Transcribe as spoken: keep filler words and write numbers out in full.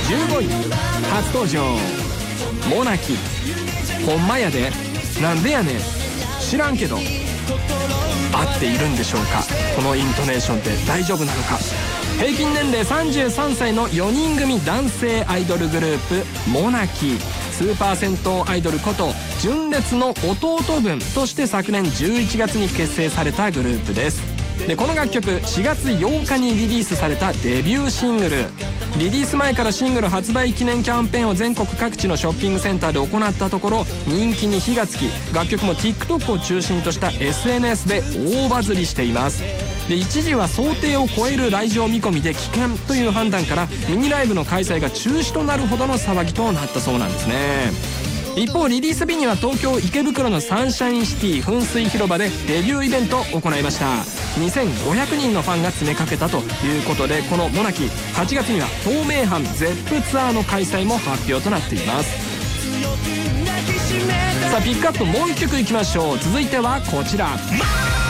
じゅうごい初登場モナキ。ほんまやで、なんでやねん、知らんけど。合っているんでしょうか、このイントネーションって大丈夫なのか。平均年齢さんじゅうさんさいのよにん組男性アイドルグループモナキ。スーパー銭湯アイドルこと純烈の弟分として昨年じゅういちがつに結成されたグループです。でこの楽曲しがつようかにリリースされたデビューシングル。リリース前からシングル発売記念キャンペーンを全国各地のショッピングセンターで行ったところ人気に火がつき、楽曲も TikTok を中心とした エスエヌエス で大バズりしています。で一時は想定を超える来場見込みで危険という判断からミニライブの開催が中止となるほどの騒ぎとなったそうなんですね。一方リリース日には東京池袋のサンシャインシティ噴水広場でデビューイベントを行いました。にせんごひゃくにんのファンが詰めかけたということで、このモナキはちがつには東名阪ゼップツアーの開催も発表となっています。さあピックアップもういっきょくいきましょう。続いてはこちら。